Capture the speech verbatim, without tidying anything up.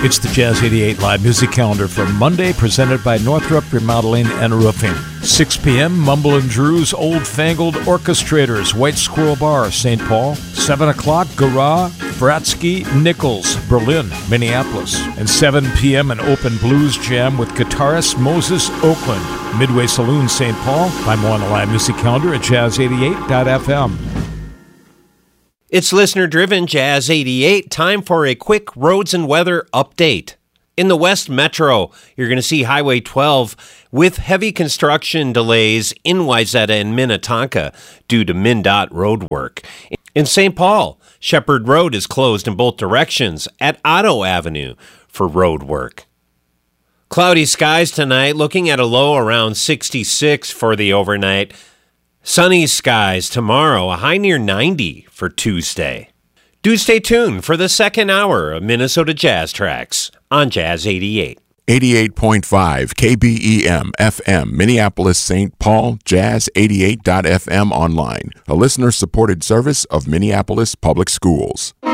It's the Jazz eighty-eight live music calendar for Monday, presented by Northrop Remodeling and Roofing. six p.m., Mumble and Drew's Old Fangled Orchestrators, White Squirrel Bar, Saint Paul. seven o'clock, Garage, Bratsky, Nichols, Berlin, Minneapolis. And seven p.m., an open blues jam with guitarist Moses Oakland, Midway Saloon, Saint Paul. Find more on the live music calendar at jazz eighty-eight dot f m. It's listener-driven Jazz eighty-eight. Time for a quick roads and weather update. In the West Metro, you're going to see Highway twelve with heavy construction delays in Wayzata and Minnetonka due to MnDOT road work. In Saint Paul, Shepherd Road is closed in both directions at Otto Avenue for road work. Cloudy skies tonight, looking at a low around sixty-six for the overnight. Sunny skies tomorrow, a high near ninety for Tuesday. Do stay tuned for the second hour of Minnesota Jazz Tracks on Jazz eighty-eight. eighty-eight point five K B E M F M, Minneapolis, Saint Paul, jazz eighty-eight dot f m online, a listener-supported service of Minneapolis Public Schools.